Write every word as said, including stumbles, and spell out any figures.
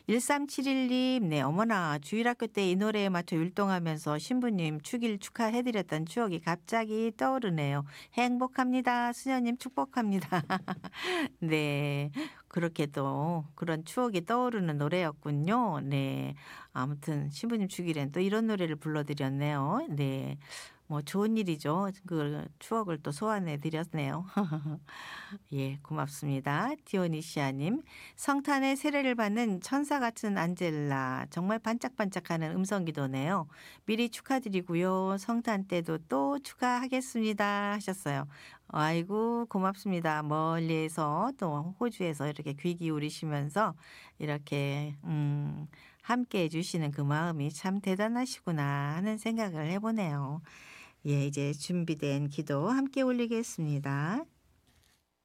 일삼칠일 님, 네, 어머나, 주일학교 때 이 노래에 맞춰 율동하면서 신부님 축일 축하해드렸던 추억이 갑자기 떠오르네요. 행복합니다. 수녀님 축복합니다. 네. 그렇게 또 그런 추억이 떠오르는 노래였군요. 네. 아무튼 신부님 축일엔 또 이런 노래를 불러드렸네요. 네. 뭐 좋은 일이죠. 그 추억을 또 소환해 드렸네요. 예, 고맙습니다. 디오니시아님, 성탄의 세례를 받는 천사 같은 안젤라. 정말 반짝반짝하는 음성 기도네요. 미리 축하드리고요. 성탄 때도 또 축하하겠습니다. 하셨어요. 아이고, 고맙습니다. 멀리에서 또 호주에서 이렇게 귀 기울이시면서 이렇게, 음, 함께 해주시는 그 마음이 참 대단하시구나 하는 생각을 해보네요. 예, 이제 준비된 기도 함께 올리겠습니다.